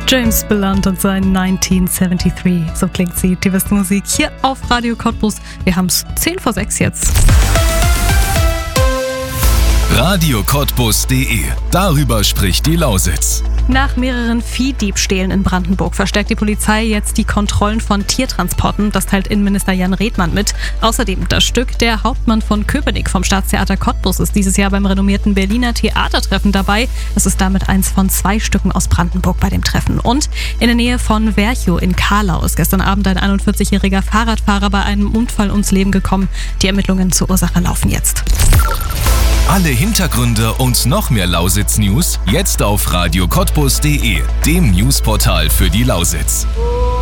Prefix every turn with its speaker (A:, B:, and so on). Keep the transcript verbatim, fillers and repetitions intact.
A: James Blunt und sein neunzehnhundertdreiundsiebzig. So klingt sie, die beste Musik hier auf Radio Cottbus. Wir haben es zehn vor sechs jetzt.
B: radio cottbus punkt de. Darüber spricht die Lausitz.
A: Nach mehreren Viehdiebstählen in Brandenburg verstärkt die Polizei jetzt die Kontrollen von Tiertransporten. Das teilt Innenminister Jan Redmann mit. Außerdem das Stück Der Hauptmann von Köpenick vom Staatstheater Cottbus ist dieses Jahr beim renommierten Berliner Theatertreffen dabei. Es ist damit eins von zwei Stücken aus Brandenburg bei dem Treffen. Und in der Nähe von Werchow in Kahlau ist gestern Abend ein einundvierzigjähriger Fahrradfahrer bei einem Unfall ums Leben gekommen. Die Ermittlungen zur Ursache laufen jetzt.
B: Alle Hintergründe und noch mehr Lausitz-News jetzt auf radio cottbus punkt de, dem Newsportal für die Lausitz.